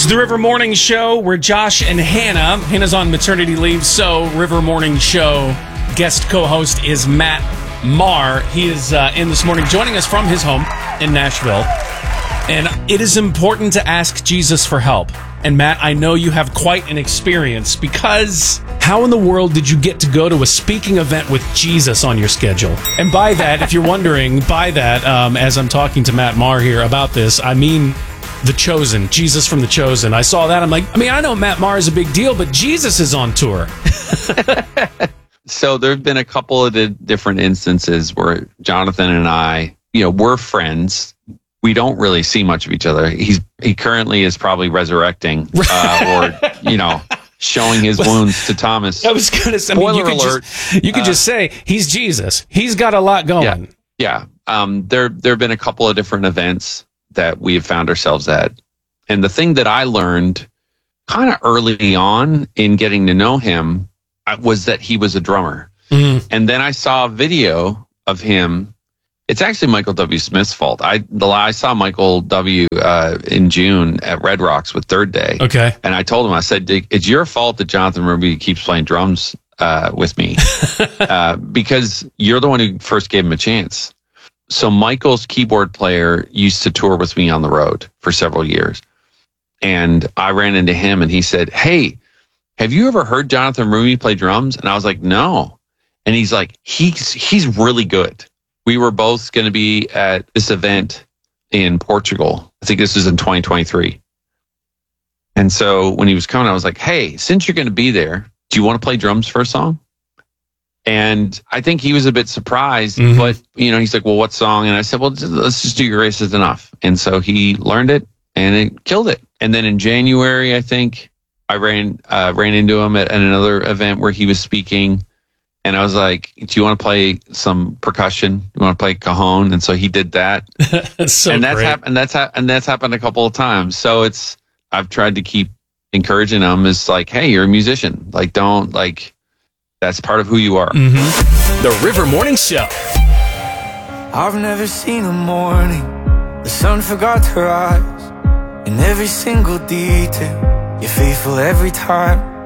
the River Morning Show. We're Josh and Hannah. Hannah's on maternity leave, so River Morning Show guest co-host is Matt Maher. He is in this morning, joining us from his home in Nashville. And it is important to ask Jesus for help. And Matt, I know you have quite an experience, because how in the world did you get to go to a speaking event with Jesus on your schedule? And by that, if you're wondering, as I'm talking to Matt Maher here about this, I mean The Chosen, Jesus from The Chosen. I saw that. I'm like, I know Matt Maher is a big deal, but Jesus is on tour. So there have been a couple of different instances where Jonathan and I, we're friends. We don't really see much of each other. He currently is probably resurrecting or, showing his wounds to Thomas. I was going to say, Spoiler alert. You could just say he's Jesus. He's got a lot going. Yeah. There have been a couple of different events that we have found ourselves at. And the thing that I learned kind of early on in getting to know him was that he was a drummer. Mm. And then I saw a video of him. It's actually Michael W. Smith's fault. I saw Michael W. In June at Red Rocks with Third Day. Okay. And I told him, I said, it's your fault that Jonathan Ruby keeps playing drums with me because you're the one who first gave him a chance. So Michael's keyboard player used to tour with me on the road for several years. And I ran into him and he said, "Hey, have you ever heard Jonathan Ruby play drums?" And I was like, "No." And he's like, he's really good. We were both going to be at this event in Portugal. I think this was in 2023. And so when he was coming, I was like, "Hey, since you're going to be there, do you want to play drums for a song?" And I think he was a bit surprised, but he's like, "Well, what song?" And I said, "Well, let's just do Your Grace Is Enough." And so he learned it and it killed it. And then in January, I think I ran into him at another event where he was speaking. And I was like, "Do you want to play some percussion? You want to play cajon?" And so he did that. That's happened a couple of times. So I've tried to keep encouraging him. It's like, "Hey, you're a musician. That's part of who you are." Mm-hmm. The River Morning Show. I've never seen a morning the sun forgot to rise. In every single detail, you're faithful every time.